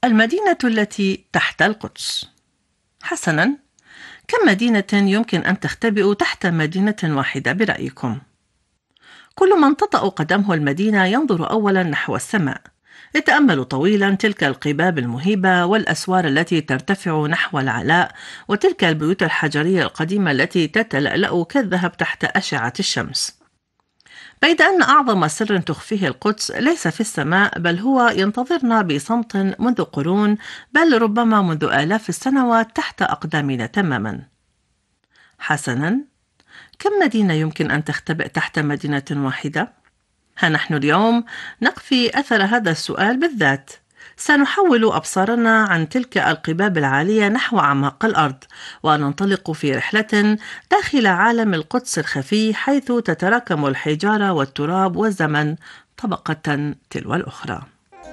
المدينة التي تحت القدس. حسناً، كم مدينة يمكن أن تختبئ تحت مدينة واحدة برأيكم؟ كل من تطأ قدمه المدينة ينظر أولاً نحو السماء، يتأمل طويلاً تلك القباب المهيبة والأسوار التي ترتفع نحو العلاء، وتلك البيوت الحجرية القديمة التي تتلألأ كالذهب تحت أشعة الشمس. بيد أن أعظم سر تخفيه القدس ليس في السماء، بل هو ينتظرنا بصمت منذ قرون، بل ربما منذ آلاف السنوات تحت أقدامنا تماما. حسنا، كم مدينة يمكن أن تختبئ تحت مدينة واحدة؟ ها نحن اليوم نقفي أثر هذا السؤال بالذات. سنحول أبصارنا عن تلك القباب العالية نحو أعماق الأرض، وننطلق في رحلة داخل عالم القدس الخفي، حيث تتراكم الحجارة والتراب والزمن طبقة تلو الأخرى.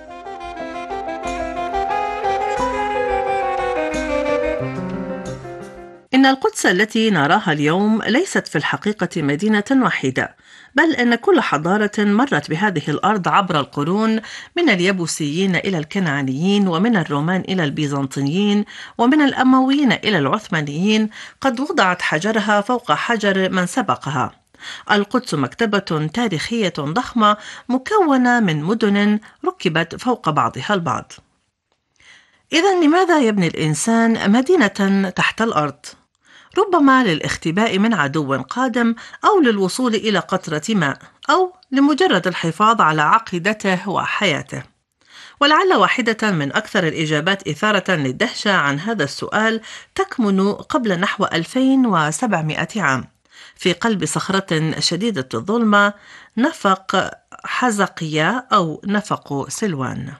إن القدس التي نراها اليوم ليست في الحقيقة مدينة واحدة، بل إن كل حضارة مرت بهذه الأرض عبر القرون، من اليبوسيين إلى الكنعانيين، ومن الرومان إلى البيزنطيين، ومن الأمويين إلى العثمانيين، قد وضعت حجرها فوق حجر من سبقها. القدس مكتبة تاريخية ضخمة مكونة من مدن ركبت فوق بعضها البعض. إذن لماذا يبني الإنسان مدينة تحت الأرض؟ ربما للاختباء من عدو قادم، أو للوصول إلى قطرة ماء، أو لمجرد الحفاظ على عقيدته وحياته. ولعل واحدة من أكثر الإجابات إثارة للدهشة عن هذا السؤال تكمن قبل نحو 2700 عام، في قلب صخرة شديدة الظلمة، نفق حزقية أو نفق سلوان.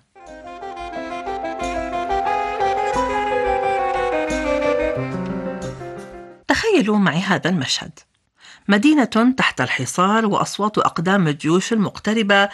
تخيلوا معي هذا المشهد: مدينة تحت الحصار، وأصوات أقدام الجيوش المقتربة